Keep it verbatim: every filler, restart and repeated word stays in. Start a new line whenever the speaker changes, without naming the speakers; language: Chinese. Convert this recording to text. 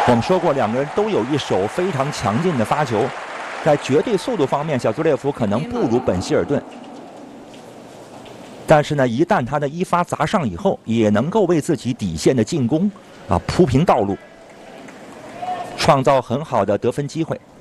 我们说过，两个人都有一手非常强劲的发球，在绝对速度方面，小兹列夫可能不如本希尔顿。但是呢，一旦他的一发砸上以后，也能够为自己底线的进攻啊铺平道路，创造很好的得分机会。